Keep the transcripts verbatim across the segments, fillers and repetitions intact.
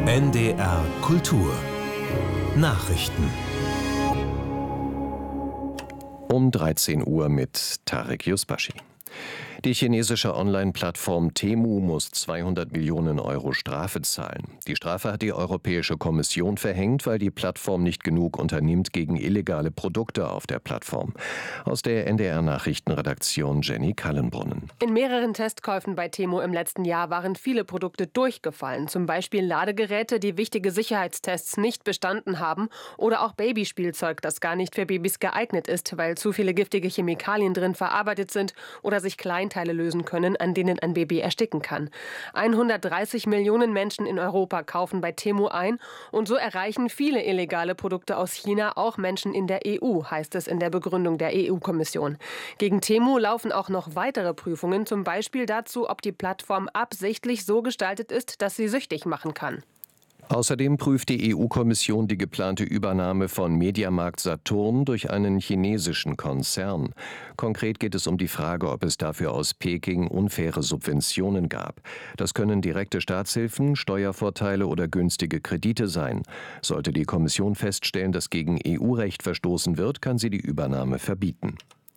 N D R Kultur Nachrichten Um dreizehn Uhr mit Tarek Yusbashi. Die chinesische Online-Plattform Temu muss zweihundert Millionen Euro Strafe zahlen. Die Strafe hat die Europäische Kommission verhängt, weil die Plattform nicht genug unternimmt gegen illegale Produkte auf der Plattform. Aus der N D R-Nachrichtenredaktion Jenny Kallenbrunnen. In mehreren Testkäufen bei Temu im letzten Jahr waren viele Produkte durchgefallen. Zum Beispiel Ladegeräte, die wichtige Sicherheitstests nicht bestanden haben, oder auch Babyspielzeug, das gar nicht für Babys geeignet ist, weil zu viele giftige Chemikalien drin verarbeitet sind oder sich Kleinteile lösen können, an denen ein Baby ersticken kann. hundertdreißig Millionen Menschen in Europa kaufen bei Temu ein und so erreichen viele illegale Produkte aus China auch Menschen in der E U, heißt es in der Begründung der E U-Kommission. Gegen Temu laufen auch noch weitere Prüfungen, zum Beispiel dazu, ob die Plattform absichtlich so gestaltet ist, dass sie süchtig machen kann. Außerdem prüft die E U-Kommission die geplante Übernahme von Mediamarkt Saturn durch einen chinesischen Konzern. Konkret geht es um die Frage, ob es dafür aus Peking unfaire Subventionen gab. Das können direkte Staatshilfen, Steuervorteile oder günstige Kredite sein. Sollte die Kommission feststellen, dass gegen E U-Recht verstoßen wird, kann sie die Übernahme verbieten.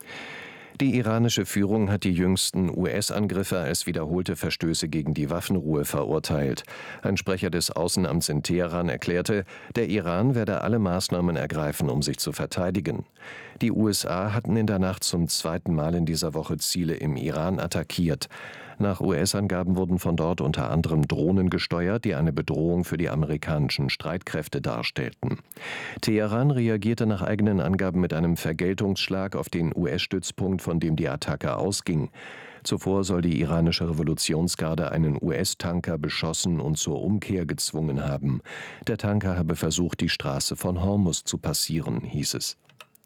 Die iranische Führung hat die jüngsten U S-Angriffe als wiederholte Verstöße gegen die Waffenruhe verurteilt. Ein Sprecher des Außenamts in Teheran erklärte, der Iran werde alle Maßnahmen ergreifen, um sich zu verteidigen. Die U S A hatten in der Nacht zum zweiten Mal in dieser Woche Ziele im Iran attackiert. Nach U S-Angaben wurden von dort unter anderem Drohnen gesteuert, die eine Bedrohung für die amerikanischen Streitkräfte darstellten. Teheran reagierte nach eigenen Angaben mit einem Vergeltungsschlag auf den U S-Stützpunkt, von dem die Attacke ausging. Zuvor soll die iranische Revolutionsgarde einen U S-Tanker beschossen und zur Umkehr gezwungen haben. Der Tanker habe versucht, die Straße von Hormuz zu passieren, hieß es.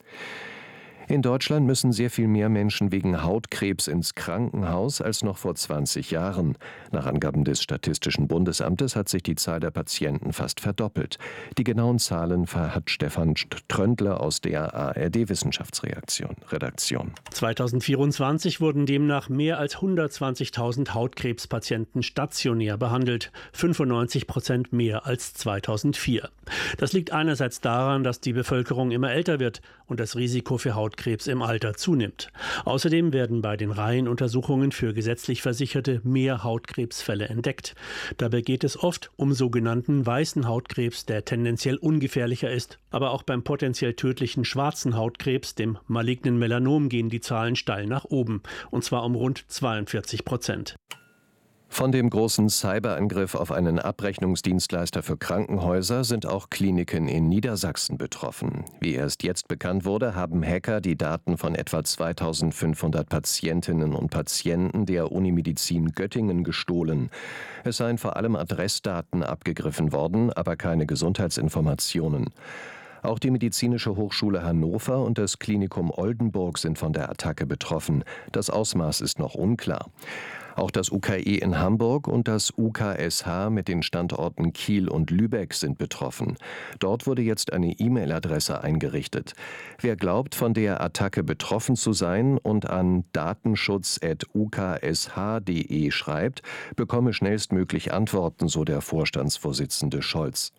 In Deutschland müssen sehr viel mehr Menschen wegen Hautkrebs ins Krankenhaus als noch vor zwanzig Jahren. Nach Angaben des Statistischen Bundesamtes hat sich die Zahl der Patienten fast verdoppelt. Die genauen Zahlen hat Stefan Tröndler aus der A R D-Wissenschaftsredaktion. Redaktion. zweitausendvierundzwanzig wurden demnach mehr als hundertzwanzigtausend Hautkrebspatienten stationär behandelt, fünfundneunzig Prozent mehr als zweitausendvier. Das liegt einerseits daran, dass die Bevölkerung immer älter wird und das Risiko für Hautkrebs Krebs im Alter zunimmt. Außerdem werden bei den Reihenuntersuchungen für gesetzlich Versicherte mehr Hautkrebsfälle entdeckt. Dabei geht es oft um sogenannten weißen Hautkrebs, der tendenziell ungefährlicher ist. Aber auch beim potenziell tödlichen schwarzen Hautkrebs, dem malignen Melanom, gehen die Zahlen steil nach oben, und zwar um rund zweiundvierzig Prozent. Von dem großen Cyberangriff auf einen Abrechnungsdienstleister für Krankenhäuser sind auch Kliniken in Niedersachsen betroffen. Wie erst jetzt bekannt wurde, haben Hacker die Daten von etwa zweitausendfünfhundert Patientinnen und Patienten der Unimedizin Göttingen gestohlen. Es seien vor allem Adressdaten abgegriffen worden, aber keine Gesundheitsinformationen. Auch die Medizinische Hochschule Hannover und das Klinikum Oldenburg sind von der Attacke betroffen. Das Ausmaß ist noch unklar. Auch das U K E in Hamburg und das U K S H mit den Standorten Kiel und Lübeck sind betroffen. Dort wurde jetzt eine E-Mail-Adresse eingerichtet. Wer glaubt, von der Attacke betroffen zu sein und an datenschutz at u k s h punkt d e schreibt, bekomme schnellstmöglich Antworten, so der Vorstandsvorsitzende Scholz.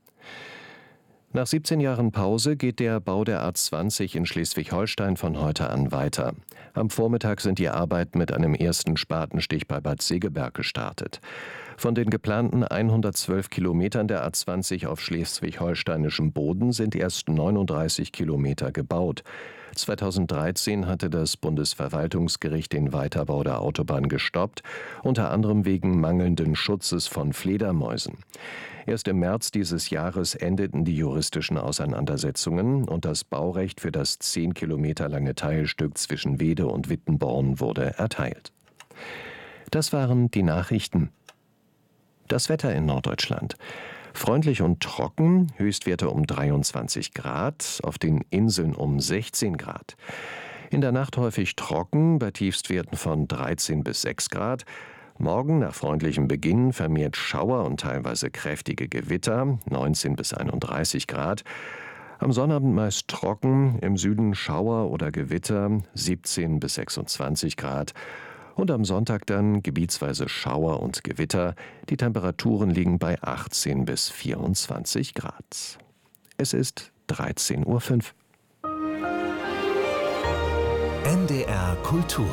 Nach siebzehn Jahren Pause geht der Bau der A zwanzig in Schleswig-Holstein von heute an weiter. Am Vormittag sind die Arbeiten mit einem ersten Spatenstich bei Bad Segeberg gestartet. Von den geplanten hundertzwölf Kilometern der A zwanzig auf schleswig-holsteinischem Boden sind erst neununddreißig Kilometer gebaut. zweitausenddreizehn hatte das Bundesverwaltungsgericht den Weiterbau der Autobahn gestoppt, unter anderem wegen mangelnden Schutzes von Fledermäusen. Erst im März dieses Jahres endeten die juristischen Auseinandersetzungen und das Baurecht für das zehn Kilometer lange Teilstück zwischen Wede und Wittenborn wurde erteilt. Das waren die Nachrichten. Das Wetter in Norddeutschland. Freundlich und trocken, Höchstwerte um dreiundzwanzig Grad, auf den Inseln um sechzehn Grad. In der Nacht häufig trocken, bei Tiefstwerten von dreizehn bis sechs Grad. Morgen nach freundlichem Beginn vermehrt Schauer und teilweise kräftige Gewitter, neunzehn bis einunddreißig Grad. Am Sonnabend meist trocken, im Süden Schauer oder Gewitter, siebzehn bis sechsundzwanzig Grad. Und am Sonntag dann gebietsweise Schauer und Gewitter. Die Temperaturen liegen bei achtzehn bis vierundzwanzig Grad. Es ist dreizehn Uhr fünf. N D R Kultur.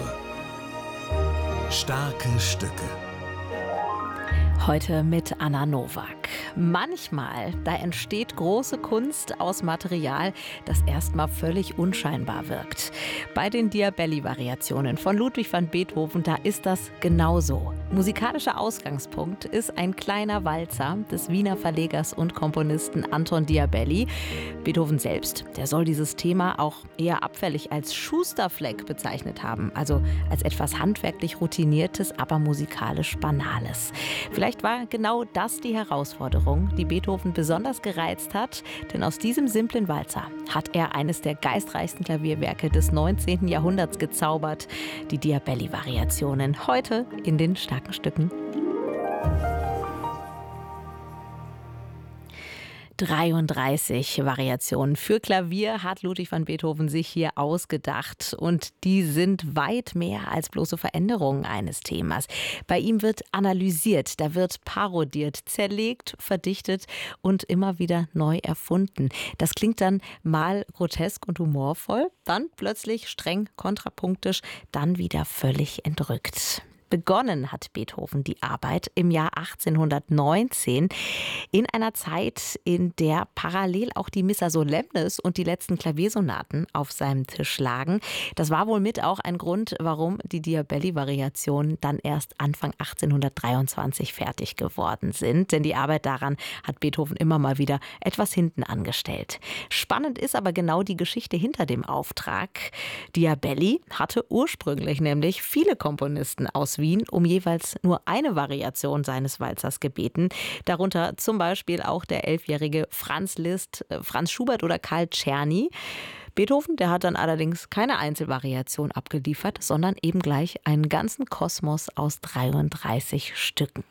Starke Stücke. Heute mit Anna Nowak. Manchmal, da entsteht große Kunst aus Material, das erstmal völlig unscheinbar wirkt. Bei den Diabelli-Variationen von Ludwig van Beethoven, da ist das genauso. Musikalischer Ausgangspunkt ist ein kleiner Walzer des Wiener Verlegers und Komponisten Anton Diabelli. Beethoven selbst, der soll dieses Thema auch eher abfällig als Schusterfleck bezeichnet haben, also als etwas handwerklich Routiniertes, aber musikalisch Banales. Vielleicht war genau das die Herausforderung, die Beethoven besonders gereizt hat, denn aus diesem simplen Walzer hat er eines der geistreichsten Klavierwerke des neunzehnten Jahrhunderts gezaubert, die Diabelli-Variationen, heute in den starken Stücken. dreiunddreißig Variationen für Klavier hat Ludwig van Beethoven sich hier ausgedacht. Und die sind weit mehr als bloße Veränderungen eines Themas. Bei ihm wird analysiert, da wird parodiert, zerlegt, verdichtet und immer wieder neu erfunden. Das klingt dann mal grotesk und humorvoll, dann plötzlich streng kontrapunktisch, dann wieder völlig entrückt. Begonnen hat Beethoven die Arbeit im Jahr achtzehnhundertneunzehn, in einer Zeit, in der parallel auch die Missa Solemnis und die letzten Klaviersonaten auf seinem Tisch lagen. Das war wohl mit auch ein Grund, warum die Diabelli-Variationen dann erst Anfang achtzehnhundertdreiundzwanzig fertig geworden sind. Denn die Arbeit daran hat Beethoven immer mal wieder etwas hinten angestellt. Spannend ist aber genau die Geschichte hinter dem Auftrag. Diabelli hatte ursprünglich nämlich viele Komponisten aus Wien um jeweils nur eine Variation seines Walzers gebeten. Darunter zum Beispiel auch der elfjährige Franz Liszt, Franz Schubert oder Karl Czerny. Beethoven, der hat dann allerdings keine Einzelvariation abgeliefert, sondern eben gleich einen ganzen Kosmos aus dreiunddreißig Stücken.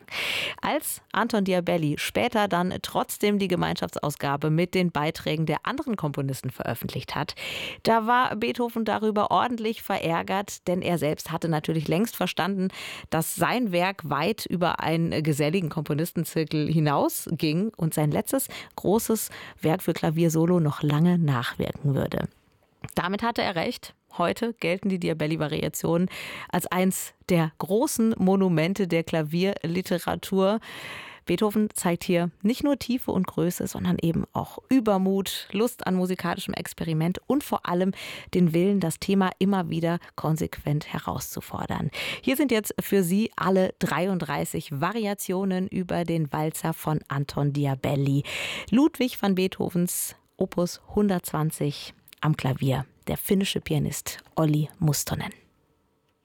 Als Anton Diabelli später dann trotzdem die Gemeinschaftsausgabe mit den Beiträgen der anderen Komponisten veröffentlicht hat, da war Beethoven darüber ordentlich verärgert, denn er selbst hatte natürlich längst verstanden, dass sein Werk weit über einen geselligen Komponistenzirkel hinausging und sein letztes großes Werk für Klavier-Solo noch lange nachwirken würde. Damit hatte er recht. Heute gelten die Diabelli-Variationen als eins der großen Monumente der Klavierliteratur. Beethoven zeigt hier nicht nur Tiefe und Größe, sondern eben auch Übermut, Lust an musikalischem Experiment und vor allem den Willen, das Thema immer wieder konsequent herauszufordern. Hier sind jetzt für Sie alle dreiunddreißig Variationen über den Walzer von Anton Diabelli. Ludwig van Beethovens Opus hundertzwanzig am Klavier, der finnische Pianist Olli Mustonen.